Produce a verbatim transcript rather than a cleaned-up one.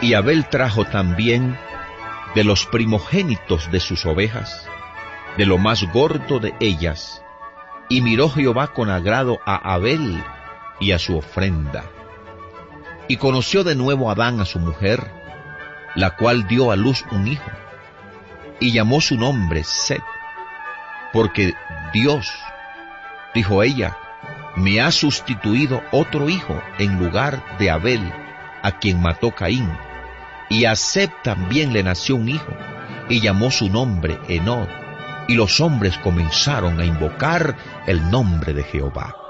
Y Abel trajo también de los primogénitos de sus ovejas, de lo más gordo de ellas, y miró Jehová con agrado a Abel y a su ofrenda. Y conoció de nuevo Adán a su mujer, la cual dio a luz un hijo, y llamó su nombre Set, porque Dios, dijo ella, me ha sustituido otro hijo en lugar de Abel, a quien mató Caín. Y a Set también le nació un hijo, y llamó su nombre Enod. Y los hombres comenzaron a invocar el nombre de Jehová.